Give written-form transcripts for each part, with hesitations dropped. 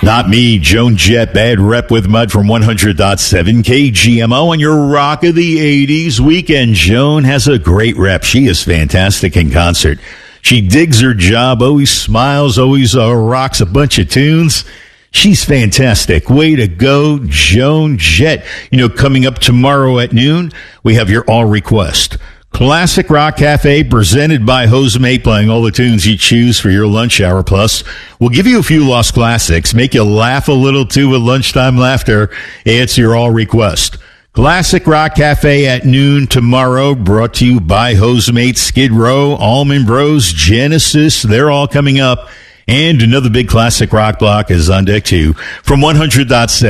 Not me, Joan Jett, Bad Rep with Mud from 100.7 KGMO on your Rock of the 80s weekend. Joan has a great rep. She is fantastic in concert. She digs her job, always smiles, always rocks a bunch of tunes. She's fantastic. Way to go, Joan Jett. Coming up tomorrow at noon, we have your All Request. Classic Rock Cafe presented by Housemate, playing all the tunes you choose for your lunch hour. Plus, we'll give you a few lost classics, make you laugh a little too with lunchtime laughter. It's your All Request. Classic Rock Cafe at noon tomorrow, brought to you by Housemate, Skid Row, Allman Bros, Genesis. They're all coming up. And another big classic rock block is on deck too from 100.7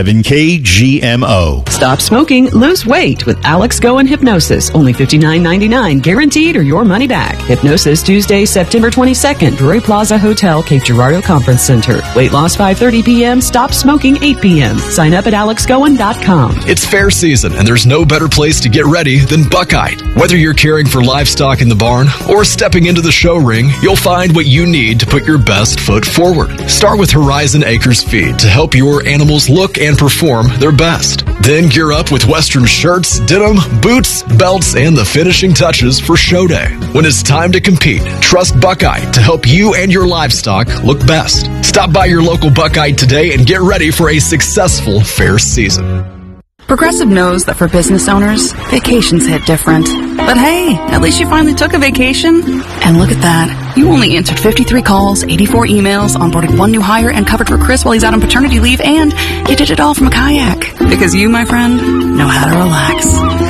KGMO. Stop smoking, lose weight with Alex Go and Hypnosis. Only $59.99, guaranteed or your money back. Hypnosis Tuesday, September 22nd, Drury Plaza Hotel, Cape Girardeau Conference Center. Weight loss 5:30 p.m., stop smoking 8 p.m. Sign up at alexgoen.com. It's fair season, and there's no better place to get ready than Buckeye. Whether you're caring for livestock in the barn or stepping into the show ring, you'll find what you need to put your best foot forward. Start with Horizon Acres Feed to help your animals look and perform their best. Then gear up with Western shirts, denim, boots, belts, and the finishing touches for show day. When it's time to compete, trust Buckeye to help you and your livestock look best. Stop by your local Buckeye today and get ready for a successful fair season. Progressive knows that for business owners, vacations hit different. But hey, at least you finally took a vacation. And look at that. You only answered 53 calls, 84 emails, onboarded one new hire, and covered for Chris while he's out on paternity leave, and you did it all from a kayak. Because you, my friend, know how to relax.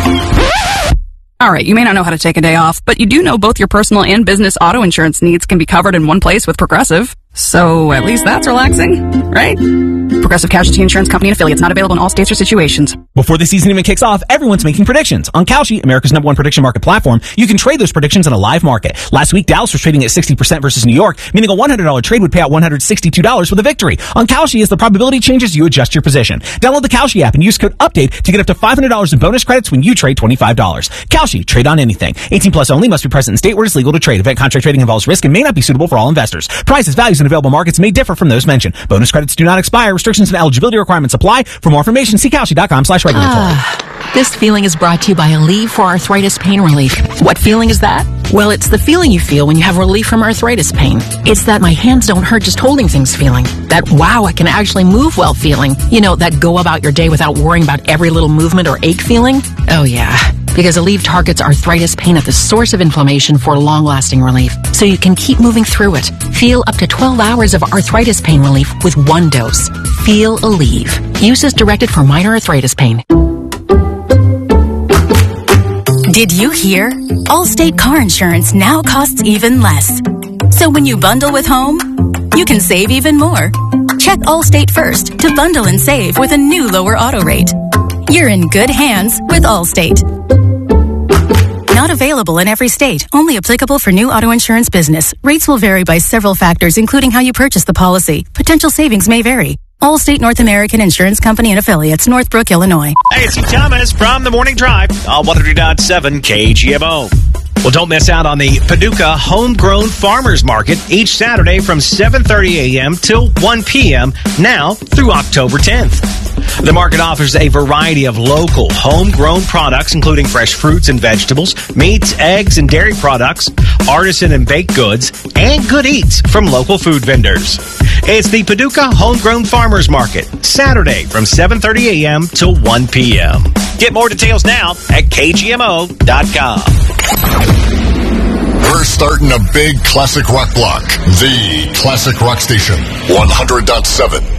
Alright, you may not know how to take a day off, but you do know both your personal and business auto insurance needs can be covered in one place with Progressive. So, at least that's relaxing, right? Progressive Casualty Insurance Company and Affiliates, not available in all states or situations. Before the season even kicks off, everyone's making predictions. On Kalshi, America's #1 prediction market platform, you can trade those predictions in a live market. Last week, Dallas was trading at 60% versus New York, meaning a $100 trade would pay out $162 for the victory. On Kalshi, as the probability changes, you adjust your position. Download the Kalshi app and use code UPDATE to get up to $500 in bonus credits when you trade $25. Kalshi, trade on anything. 18 plus only, must be present in state where it's legal to trade. Event contract trading involves risk and may not be suitable for all investors. Prices, values, and available markets may differ from those mentioned. Bonus credits do not expire. Restrictions and eligibility requirements apply. For more information, see Kalshi.com/regulatory. This feeling is brought to you by Aleve for arthritis pain relief. What feeling is that? Well, it's the feeling you feel when you have relief from arthritis pain. It's that my hands don't hurt just holding things feeling. That wow, I can actually move well feeling. You know, that go about your day without worrying about every little movement or ache feeling. Oh yeah, because Aleve targets arthritis pain at the source of inflammation for long-lasting relief, so you can keep moving through it. Feel up to 12 hours of arthritis pain relief with one dose. Feel Aleve. Use as directed for minor arthritis pain. Did you hear? Allstate car insurance now costs even less. So when you bundle with home, you can save even more. Check Allstate first to bundle and save with a new lower auto rate. You're in good hands with Allstate. Not available in every state. Only applicable for new auto insurance business. Rates will vary by several factors, including how you purchase the policy. Potential savings may vary. Allstate North American Insurance Company and Affiliates, Northbrook, Illinois. Hey, it's Steve Thomas from the Morning Drive on 103.7 KGMO. Well, don't miss out on the Paducah Homegrown Farmers Market each Saturday from 7:30 a.m. till 1 p.m. now through October 10th. The market offers a variety of local homegrown products, including fresh fruits and vegetables, meats, eggs, and dairy products, artisan and baked goods, and good eats from local food vendors. It's the Paducah Homegrown Farmers Market, Saturday from 7:30 a.m. till 1 p.m. Get more details now at KGMO.com. We're starting a big classic rock block. The Classic Rock Station, 100.7